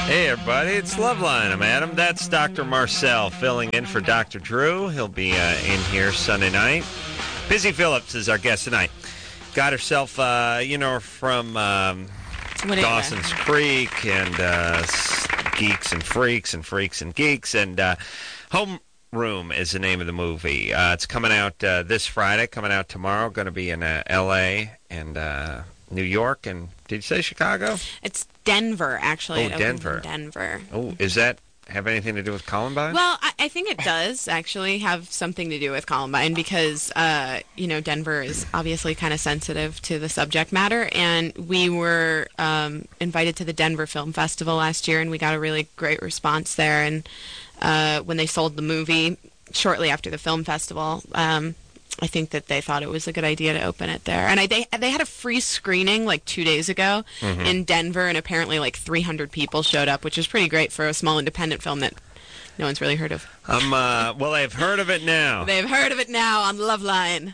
Hey, everybody, it's Loveline. I'm Adam. That's Dr. Marcel filling in for Dr. Drew. He'll be in here Sunday night. Busy Phillips is our guest tonight. Got herself, from Dawson's Creek and Geeks and Freaks and Freaks and Geeks. And Homeroom is the name of the movie. It's coming out this Friday, coming out tomorrow. Going to be in L.A. and New York. And did you say Chicago? It's Denver, actually. Oh, Denver. Denver. Oh, is that have anything to do with Columbine? Well, I think it does actually have something to do with Columbine because, Denver is obviously kind of sensitive to the subject matter. And we were invited to the Denver Film Festival last year, and we got a really great response there. And when they sold the movie shortly after the film festival, I think that they thought it was a good idea to open it there. And they had a free screening like 2 days ago in Denver, and apparently like 300 people showed up, which is pretty great for a small independent film that no one's really heard of. Well, they've heard of it now. They've heard of it now on Loveline.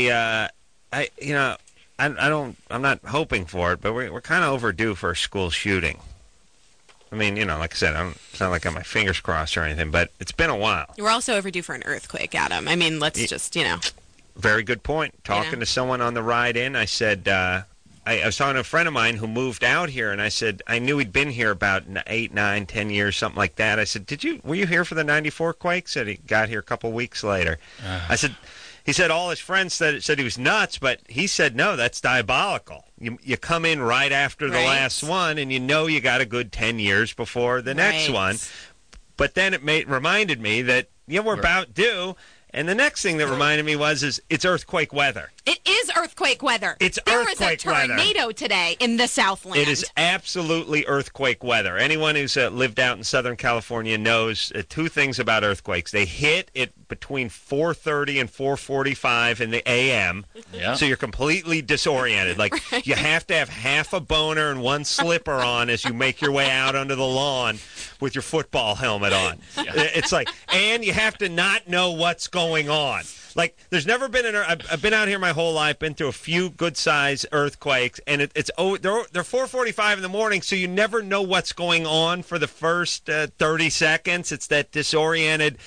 I'm not hoping for it, but we're kind of overdue for a school shooting. I mean, like I said, it's not like I got my fingers crossed or anything, but it's been a while. We're also overdue for an earthquake, Adam. I mean, let's just. Very good point. Talking to someone on the ride in, I said, I was talking to a friend of mine who moved out here, and I said, I knew he'd been here about 8, 9, 10 years, something like that. I said, were you here for the 94 quake? Said he got here a couple weeks later. He said all his friends said he was nuts, but he said, no, that's diabolical. You come in right after the last one, and you got a good 10 years before the next one. But then it reminded me that, we're about due. And the next thing that reminded me is it's earthquake weather. It is earthquake weather. It's earthquake weather. There was a tornado today in the Southland. It is absolutely earthquake weather. Anyone who's lived out in Southern California knows two things about earthquakes. They hit it between 4:30 and 4:45 in the a.m., so you're completely disoriented. Like, you have to have half a boner and one slipper on as you make your way out onto the lawn with your football helmet on. It's like, and you have to not know what's going on. Like, there's never been I've been out here my whole life, been through a few good-sized earthquakes, and they're 4:45 in the morning, so you never know what's going on for the first 30 seconds. It's that disoriented,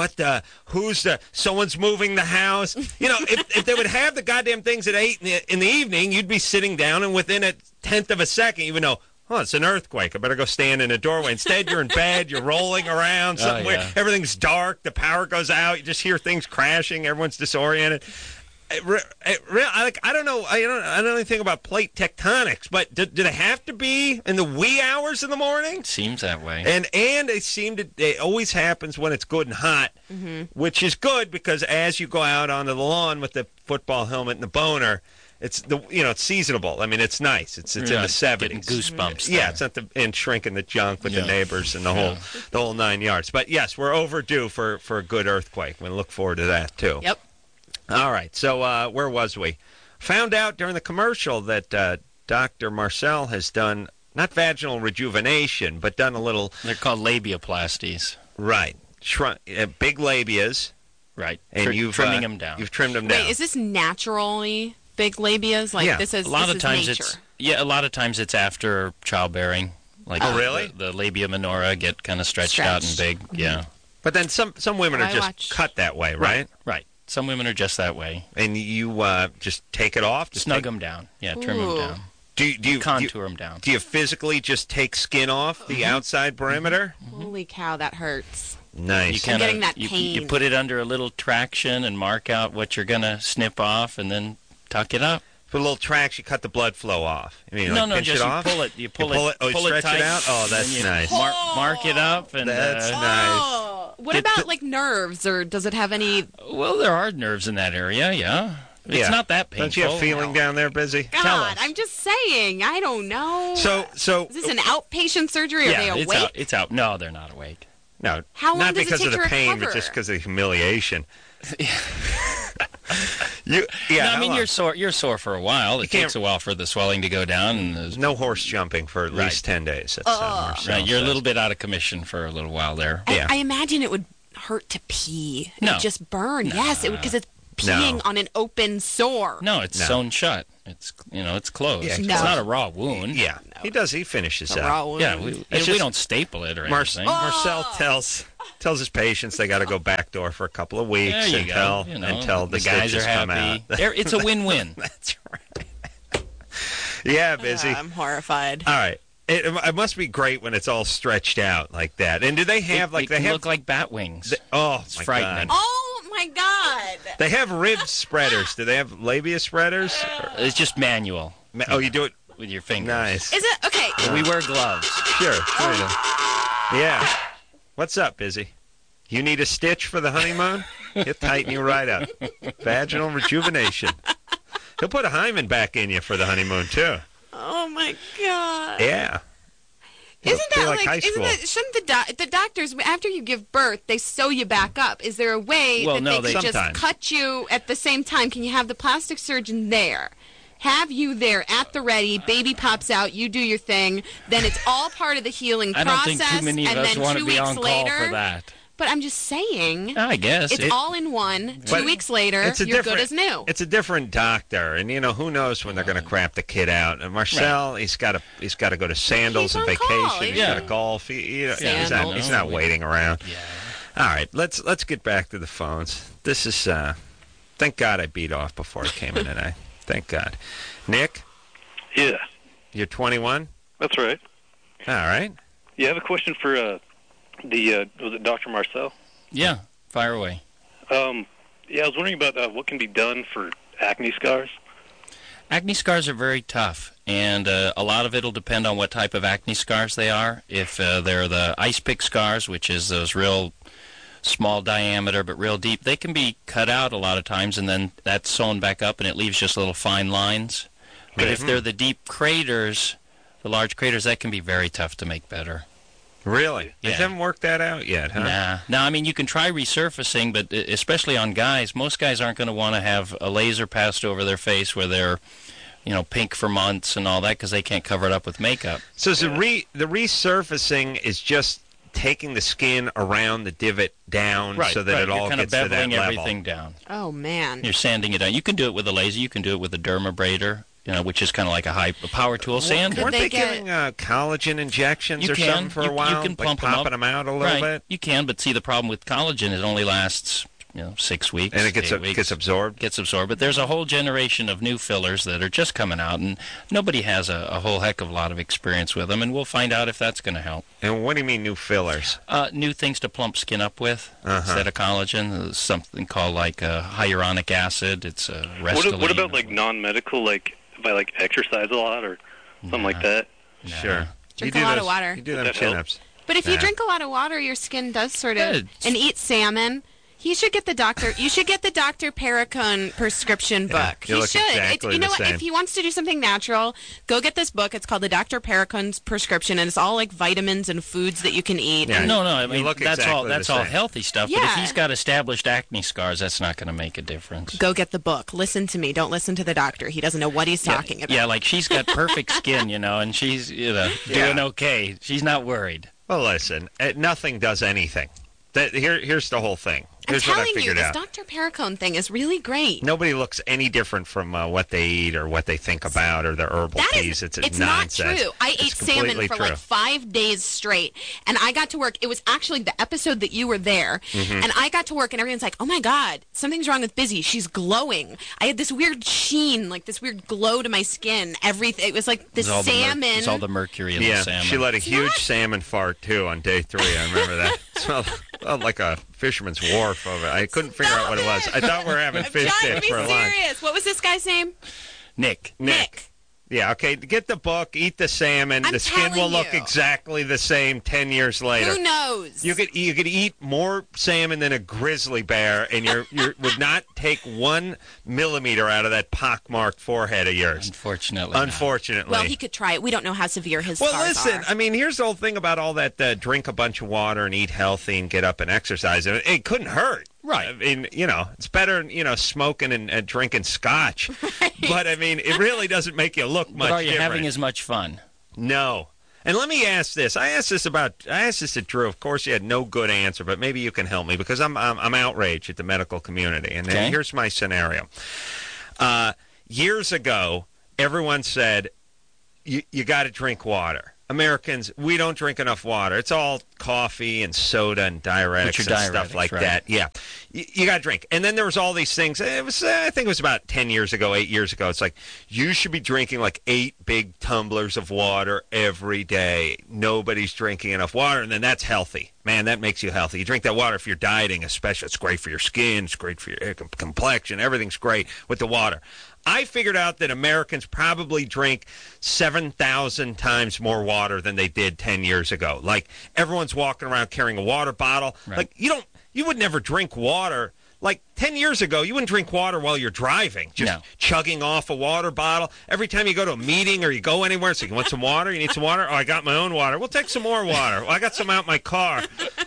someone's moving the house. If they would have the goddamn things at 8 in the evening, you'd be sitting down, and within a tenth of a second, you would know, oh, it's an earthquake. I better go stand in a doorway. Instead, you're in bed. You're rolling around somewhere. Everything's dark. The power goes out. You just hear things crashing. Everyone's disoriented. I don't know. I don't know anything about plate tectonics, but do they have to be in the wee hours in the morning? It seems that way. And it always happens when it's good and hot, which is good because as you go out onto the lawn with the football helmet and the boner, it's it's seasonable. I mean, it's nice. It's in the 70s. Getting goosebumps. Yeah, it's not and shrinking the junk with the neighbors and the whole 9 yards. But yes, we're overdue for a good earthquake. We look forward to that too. Yep. All right. So where was we? Found out during the commercial that Dr. Marcel has done not vaginal rejuvenation, but done a little. They're called labiaplasties. Right. Big labias. Right. And you've trimming them down. You've trimmed them down. Wait, is this naturally big labias? Like this is a lot of times nature. a lot of times it's after childbearing. Like really? The labia minora get kind of stretched out and big. Yeah. But then some women are just cut that way, right? Right. Some women are just that way. And you just take it off? Snug them down. Yeah, trim them down. Do you contour them down? Do you physically just take skin off the outside perimeter? Holy cow, that hurts. Nice. I'm getting that pain. You put it under a little traction and mark out what you're going to snip off and then tuck it up. Put a little traction, you cut the blood flow off. I mean, pinch just it off? You pull it. Oh, you stretch tight, it out? Oh, that's nice. Mark it up. And that's nice. What about like nerves, or does it have any? Well, there are nerves in that area, It's not that painful. Don't you have feeling down there, Busy? God, I'm just saying. I don't know. So is this an outpatient surgery? Are they awake? It's out. No, they're not awake. No, how long not does because it take of the to pain, recover? but just because of the humiliation. I mean, you're sore for a while. It takes a while for the swelling to go down. And there's no horse jumping for at least 10 days. Right, you're a little bit out of commission for a little while there. I imagine it would hurt to pee. No. It just burn. Yes, because it's peeing on an open sore. No, it's sewn shut. It's closed. Yeah, It's No. not a raw wound. Yeah, he does. He finishes A out. raw wound. Yeah, we just- don't staple it or Mar- anything. Marcel tells his patients they got to go backdoor for a couple of weeks There you until go. until the guys are stitches come happy. out. It's a win-win. That's right. Yeah, busy. I'm horrified. All right. It must be great when it's all stretched out like that. And do they have It they can have look like bat wings. oh It's my frightening. God. Oh my God! They have rib spreaders. Do they have labia spreaders? It's just manual Oh, you do it with your fingers. nice. Is it okay? We wear gloves. Sure. Yeah. What's up, busy? You need a stitch for the honeymoon? He'll tighten you right up. Vaginal rejuvenation. He'll put a hymen back in you for the honeymoon too. Oh my God! Yeah. Isn't It'll that be like high Isn't school. that? Shouldn't the doctors after you give birth they sew you back up? Is there a way Well, that no, they they- could just Sometimes. cut you at the same time? Can you have the plastic surgeon there? Have you there at the ready, baby pops out, you do your thing, then it's all part of the healing I don't process, think too many of and us then want 2 to be weeks on call later. for that. But I'm just saying, I guess. it's all in one. But 2 weeks later, it's a you're good different- as new. It's a different doctor, and who knows when they're going to crap the kid out. And Marcel, he's got to go to Sandals He's and on vacation. call, He's yeah. got to golf. He's Sandals. not waiting around. Yeah. All right, let's get back to the phones. This is thank God I beat off before I came in today. Thank God. Nick, Yeah, you're 21. that's right. All right. Yeah, I have a question for was it Dr. Marcel? Yeah, fire away. Yeah, I was wondering about what can be done for acne scars. Acne scars are very tough, and a lot of it will depend on what type of acne scars they are. If they're the ice pick scars, which is those real small diameter but real deep, they can be cut out a lot of times, and then that's sewn back up, and it leaves just little fine lines. But if they're the deep craters, the large craters, that can be very tough to make better. Really? You Yeah. haven't worked that out yet, huh? Nah. No, I mean, you can try resurfacing, but especially on guys, most guys aren't going to want to have a laser passed over their face where they're, pink for months and all that because they can't cover it up with makeup. So the resurfacing is just taking the skin around the divot down so that it all You're kind gets of to that beveling level. everything down. Oh man! You're sanding it down. You can do it with a laser. You can do it with a dermabrader, which is kind of like a power tool sander. Weren't Could they they get- giving collagen injections You or can. something for You- a while? you can like pump 'em up. popping them out a little Right. bit? You can, but see, the problem with collagen, it only lasts 6 weeks. And it gets 8 weeks. gets absorbed? Gets absorbed. But there's a whole generation of new fillers that are just coming out, and nobody has a whole heck of a lot of experience with them, and we'll find out if that's going to help. And what do you mean new fillers? New things to plump skin up with Uh-huh. instead of collagen. There's something called like hyaluronic acid. It's Restylane. What about like non-medical, like if I like exercise a lot or something like that? Nah. Sure. Drink You a do lot of those- water. You do them Does that help? chin-ups. But if you Nah. drink a lot of water, your skin does sort Yeah, of. it's- And eat salmon. He should get the doctor. You should get the Dr. Perricone prescription book. you He look should. exactly You know the what? same. If he wants to do something natural, go get this book. It's called the Dr. Perricone's prescription, and it's all like vitamins and foods that you can eat. Yeah. No, I You mean look that's all. exactly That's the all same. healthy stuff. But if Yeah. he's got established acne scars, that's not going to make a difference. Go get the book. Listen to me. Don't listen to the doctor. He doesn't know what he's talking about. Yeah, like she's got perfect skin, and she's doing okay. She's not worried. Well, listen, nothing does anything. Here's the whole thing. I'm Here's what I telling you, figured this out. Dr. Perricone thing is really great. Nobody looks any different from what they eat or what they think about or their herbal That teas. is, It's not nonsense. true. I It's ate salmon completely for true. like 5 days straight, and I got to work. It was actually the episode that you were there, Mm-hmm. and I got to work, and everyone's like, "Oh my God, something's wrong with Busy. She's glowing." I had this weird sheen, like this weird glow to my skin. Everything. It was like the It's all salmon. It's all the mercury in Yeah, the salmon. she let a huge not- salmon fart too on day 3. I remember that. Smelled like a fisherman's wharf over. I couldn't figure out what it was. I thought we were having I'm fish trying to dip be for lunch. serious. What was this guy's name? Nick. Nick. Yeah, okay. Get the book, eat the salmon. I'm the skin will telling look you. exactly the same 10 years later. Who knows? You could eat more salmon than a grizzly bear, and you would not take 1 millimeter out of that pockmarked forehead of yours. Unfortunately. Unfortunately. well, he could try it. We don't know how severe his Well, scars listen, are. I mean, here's the whole thing about all that drink a bunch of water and eat healthy and get up and exercise. It couldn't hurt. Right. I mean, it's better, smoking and drinking scotch. But, I mean, it really doesn't make you look much But are you different. having as much fun? No. And let me ask this. I asked this to Drew. Of course, he had no good answer, but maybe you can help me because I'm outraged at the medical community. And Okay. here's my scenario. Years ago, everyone said, you got to drink water. Americans, we don't drink enough water. It's all coffee and soda and diuretics and stuff like that. Yeah, you got to drink. And then there was all these things. It was, I think it was about 10 years ago, 8 years ago. It's like, you should be drinking like 8 big tumblers of water every day. Nobody's drinking enough water, and then that's healthy. Man, that makes you healthy. You drink that water if you're dieting, especially. It's great for your skin. It's great for your complexion. Everything's great with the water. I figured out that Americans probably drink 7,000 times more water than they did 10 years ago. Like, everyone's walking around carrying a water bottle. Right. Like, you would never drink water. Like, 10 years ago, you wouldn't drink water while you're driving, just chugging off a water bottle. Every time you go to a meeting or you go anywhere, it's like, you want some water? You need some water? Oh, I got my own water. We'll take some more water. Well, I got some out in my car.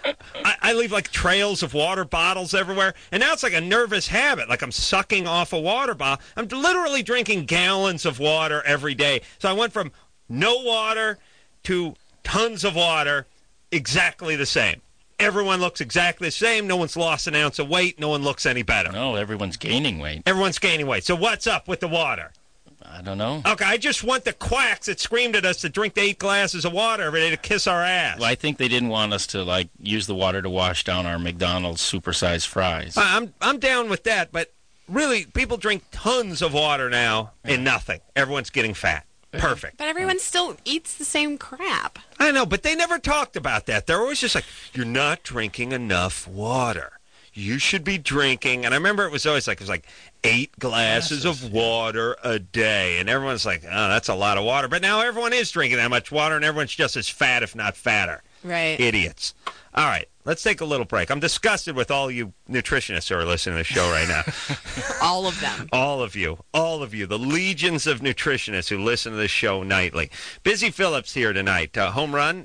I leave, like, trails of water bottles everywhere. And now it's like a nervous habit. Like, I'm sucking off a water bottle. I'm literally drinking gallons of water every day. So I went from no water to tons of water, exactly the same. Everyone looks exactly the same. No one's lost an ounce of weight. No one looks any better. No, everyone's gaining weight. Everyone's gaining weight. So what's up with the water? I don't know. Okay, I just want the quacks that screamed at us to drink 8 glasses of water every day to kiss our ass. Well, I think they didn't want us to, like, use the water to wash down our McDonald's supersized fries. I'm down with that, but really, people drink tons of water now and nothing. Everyone's getting fat. Perfect. But everyone still eats the same crap. I know, but they never talked about that. They're always just like, you're not drinking enough water. You should be drinking. And I remember it was always like, 8 glasses of water a day. And everyone's like, oh, that's a lot of water. But now everyone is drinking that much water, and everyone's just as fat, if not fatter. Right. Idiots. All right, let's take a little break. I'm disgusted with all you nutritionists who are listening to the show right now. All of them. All of you, the legions of nutritionists who listen to this show nightly. Busy Phillips here tonight. Home room.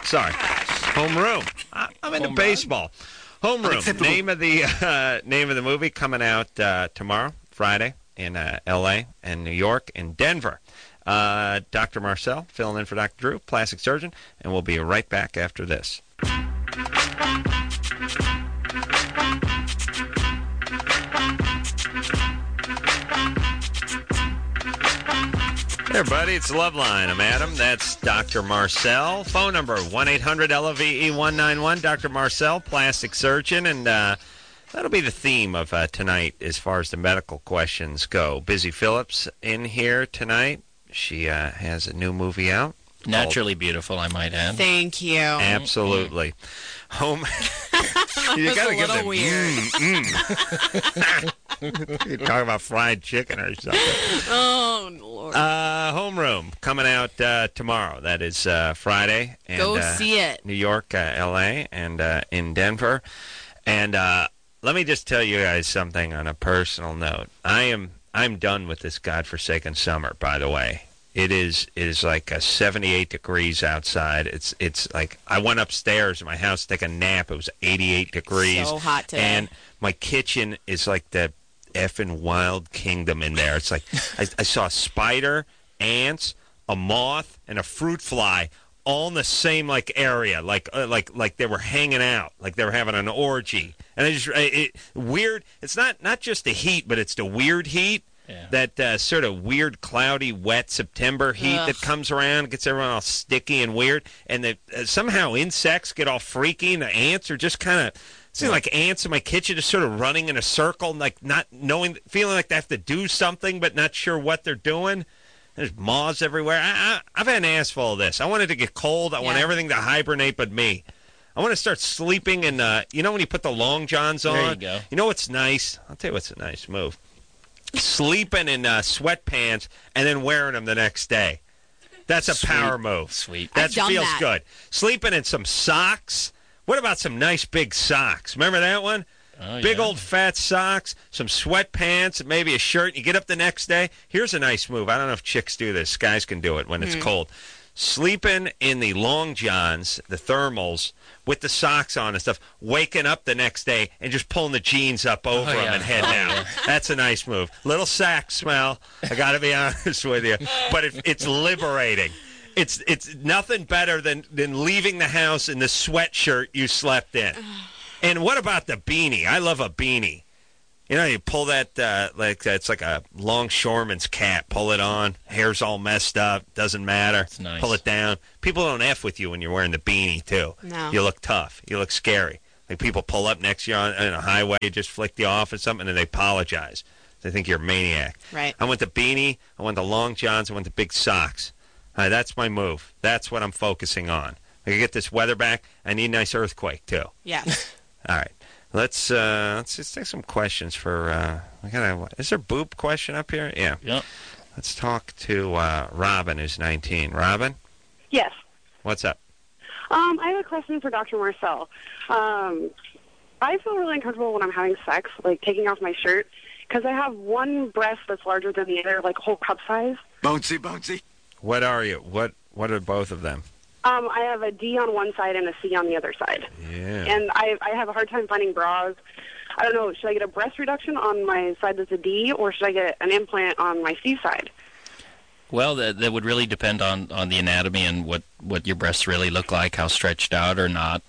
I'm into baseball. Home room. Name of the movie coming out tomorrow, Friday, in L.A. and New York and Denver. Dr. Marcel filling in for Dr. Drew, plastic surgeon, and we'll be right back after this. Hey, everybody, it's Loveline. I'm Adam. That's Dr. Marcel. Phone number, 1-800-LOVE-191. Dr. Marcel, plastic surgeon, and that'll be the theme of tonight as far as the medical questions go. Busy Phillips in here tonight. She has a new movie out. Naturally beautiful, I might add. Thank you. Absolutely. Home. You got to give them weird. You're talking about fried chicken or something. Oh, Lord. Homeroom coming out tomorrow. That is Friday. And, go see it. New York, L.A., and in Denver. And let me just tell you guys something on a personal note. I'm done with this godforsaken summer, by the way. It is like 78 degrees outside. It's like I went upstairs in my house to take a nap. It was 88 degrees. So hot today. And my kitchen is like the effing wild kingdom in there. It's like I saw a spider, ants, a moth, and a fruit fly all in the same like area, like they were hanging out, like they were having an orgy. And weird. It's not just the heat, but it's the weird heat. Yeah. That sort of weird, cloudy, wet September heat that comes around, gets everyone all sticky and weird. And somehow insects get all freaky, and the ants are just kind of, seem like ants in my kitchen just sort of running in a circle, like not knowing, feeling like they have to do something, but not sure what they're doing. There's moths everywhere. I've had an ass full of this. I want it to get cold. I want everything to hibernate but me. I want to start sleeping in, you know when you put the long johns on? There you go. You know what's nice? I'll tell you what's a nice move. Sleeping in sweatpants and then wearing them the next day. That's a power move. Sweet. That feels good. Sleeping in some socks. What about some nice big socks? Remember that one? Oh, big yeah. old fat socks, some sweatpants, maybe a shirt. And you get up the next day. Here's a nice move. I don't know if chicks do this. Guys can do it when it's cold. Sleeping in the long johns, the thermals, with the socks on and stuff, waking up the next day and just pulling the jeans up over them and heading out. That's a nice move. Little sack smell, I got to be honest with you. But it's liberating. It's nothing better than leaving the house in the sweatshirt you slept in. And what about the beanie? I love a beanie. You know, you pull that, it's like a longshoreman's cap. Pull it on, hair's all messed up, doesn't matter. It's nice. Pull it down. People don't F with you when you're wearing the beanie, too. No. You look tough. You look scary. Like people pull up next to you on a highway, you just flick you off or something, and they apologize. They think you're a maniac. Right. I want the beanie, I want the long johns, I want the big socks. That's my move. That's what I'm focusing on. I can get this weather back. I need a nice earthquake, too. Yes. All right. Let's just take some questions for. Is there a boop question up here? Yeah. Yep. Let's talk to Robin, who's 19. Robin, Yes. what's up? I have a question for Dr. Marcel. I feel really uncomfortable when I'm having sex, like taking off my shirt, because I have one breast that's larger than the other, like whole cup size. Bouncy. What are you? What are both of them? I have a D on one side and a C on the other side. Yeah. And I have a hard time finding bras. I don't know, should I get a breast reduction on my side that's a D, or should I get an implant on my C side? Well, that would really depend on the anatomy and what your breasts really look like, how stretched out or not.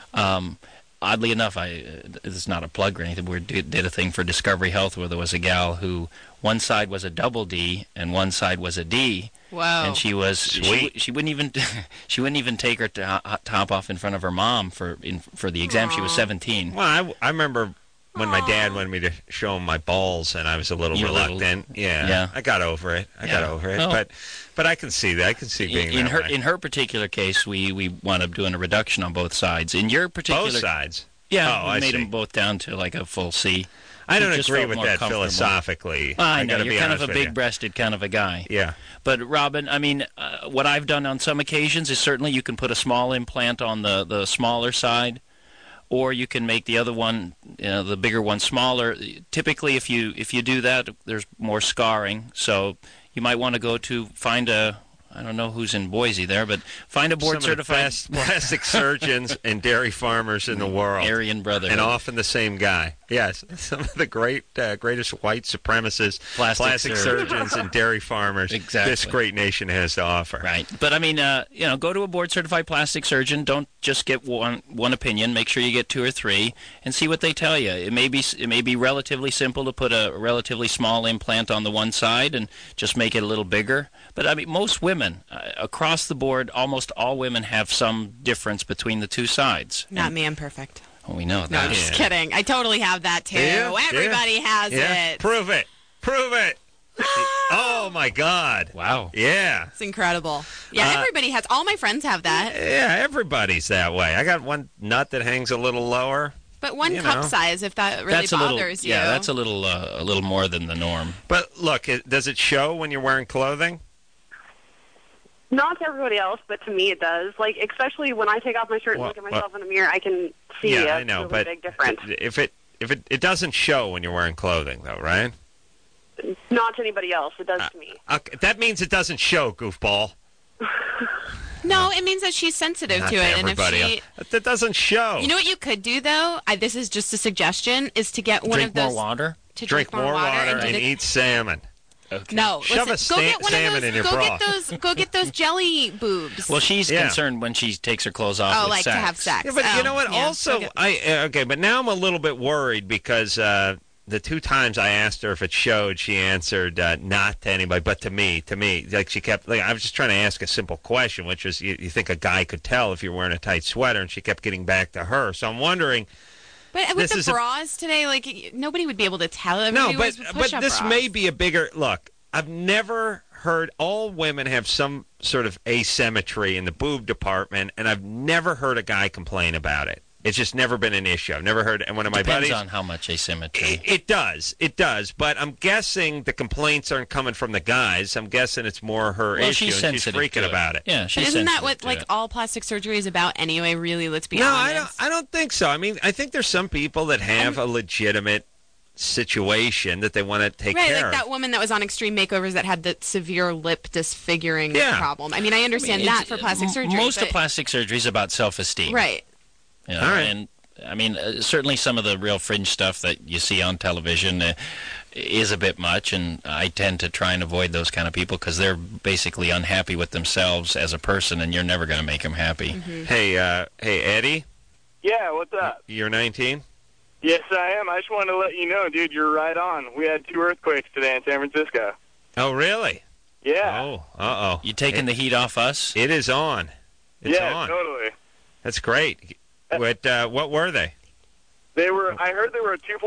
Oddly enough, it's not a plug or anything. We did a thing for Discovery Health where there was a gal who one side was a double D and one side was a D. Wow. And she was Sweet. she wouldn't even take her top off in front of her mom for the exam. She was 17. Well, I remember when my dad wanted me to show him my balls, and I was a little reluctant. Yeah. I got over it. Oh. But I can see that. I can see being in that her way. in her particular case, we wound up doing a reduction on both sides. In your particular Both sides. Yeah, Oh, we I made see. them both down to like a full C. I don't Just agree felt with more that comfortable. philosophically. I know, gotta you're be kind of honest a with you. big-breasted kind of a guy. Yeah. But, Robin, I mean, what I've done on some occasions is certainly you can put a small implant on the smaller side, or you can make the other one, the bigger one, smaller. Typically, if you do that, there's more scarring. So you might want to find I don't know who's in Boise there, but find a board-certified... Some of the best plastic surgeons and dairy farmers in the world. Aryan Brotherhood. And often the same guy. Yes, some of the greatest white supremacist plastic surgeons and dairy farmers Exactly. this great nation has to offer. Right. But, I mean, go to a board-certified plastic surgeon. Don't just get one opinion. Make sure you get 2 or 3 and see what they tell you. It may be relatively simple to put a relatively small implant on the one side and just make it a little bigger. But, I mean, most women, across the board, almost all women have some difference between the two sides. Not me. I'm perfect. Oh, we know No, that. I'm just kidding. I totally have that too. Yeah, Everybody has Yeah. it. Prove it. Oh, my God. Wow. Yeah. It's incredible. Yeah, everybody has. All my friends have that. Yeah, everybody's that way. I got one nut that hangs a little lower. But one You cup know. size, if that really That's bothers you. Yeah, that's a little more than the norm. But look, does it show when you're wearing clothing? Not to everybody else, but to me it does. Like, especially when I take off my shirt and Well, look at myself in the mirror, I can see Yeah, a I know, really but big difference. if it doesn't show when you're wearing clothing, though, right? Not to anybody else. It does to me. Okay, that means it doesn't show, goofball. No, it means that she's sensitive Not to to it. And if everybody she... else. That doesn't show. You know what you could do, though? This is just a suggestion, is to get one Drink of those... more water. To Drink more water do and the- eat salmon. Okay. No, Shove listen, a go get one salmon of those, in your go bra. get those jelly boobs. Well, she's Yeah. concerned when she takes her clothes off with like sex. to have sex. Yeah, but you know what? Yeah, Also, go get- okay, but now I'm a little bit worried because the 2 times I asked her if it showed, she answered not to anybody, but to me. Like she kept, I was just trying to ask a simple question, which was, you think a guy could tell if you're wearing a tight sweater, and she kept getting back to her. So I'm wondering. But with This the is a- bras today, like nobody would be able to tell. No, Everybody wears but push-up this bras. may be a bigger look. I've never heard all women have some sort of asymmetry in the boob department, and I've never heard a guy complain about it. It's just never been an issue. I've never heard. And one of my Depends buddies. on how much asymmetry. It does. But I'm guessing the complaints aren't coming from the guys. I'm guessing it's more her Well, issue, she's and she's sensitive freaking to about it. Yeah, But she's isn't that sensitive what to like it. all plastic surgery is about anyway? Really, let's be No, honest. I don't think so. I mean, I think there's some people that have a legitimate situation that they want to take Right, care like of. that woman that was on Extreme Makeovers that had the severe lip disfiguring Yeah. problem. I mean, I understand that for plastic surgery. Most of but- plastic surgery is about self-esteem. right. You know, All right. And I mean, certainly some of the real fringe stuff that you see on television is a bit much, and I tend to try and avoid those kind of people because they're basically unhappy with themselves as a person, and you're never going to make them happy. Mm-hmm. Hey, Eddie, Yeah, what's up? you're 19. Yes, I am. I just wanted to let you know, dude, you're right on. We had 2 earthquakes today in San Francisco. Oh, really? Yeah. Oh, uh-oh. You taking the heat off us? It is on. It's on. Totally. That's great. What were they? I heard they were a 2.